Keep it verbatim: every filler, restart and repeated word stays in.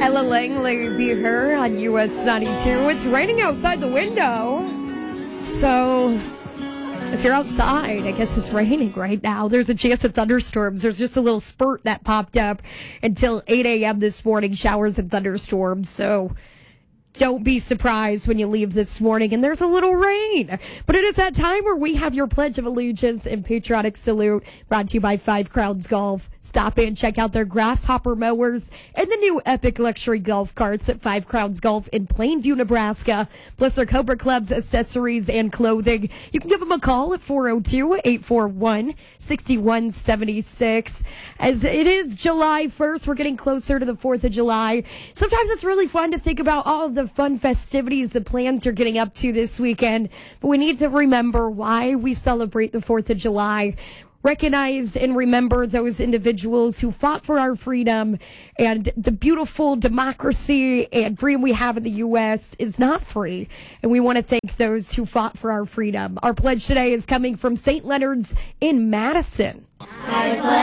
Ella Langley, Be Her on U S ninety-two. It's raining outside the window. So if you're outside, I guess it's raining right now. There's a chance of thunderstorms. There's just a little spurt that popped up until eight a.m. this morning, showers and thunderstorms. So don't be surprised when you leave this morning and there's a little rain. But it is that time where we have your Pledge of Allegiance and Patriotic Salute, brought to you by Five Crowns Golf. Stop in, check out their Grasshopper mowers and the new Epic Luxury Golf Carts at Five Crowns Golf in Plainview, Nebraska, plus their Cobra Club's accessories and clothing. You can give them a call at four oh two, eight four one, six one seven six. As it is July first, we're getting closer to the fourth of July. Sometimes it's really fun to think about all of the fun festivities, the plans you're getting up to this weekend, but we need to remember why we celebrate the fourth of July. Recognize and remember those individuals who fought for our freedom, and the beautiful democracy and freedom we have in the U S is not free, and we want to thank those who fought for our freedom. Our pledge today is coming from Saint Leonard's in Madison. I pledge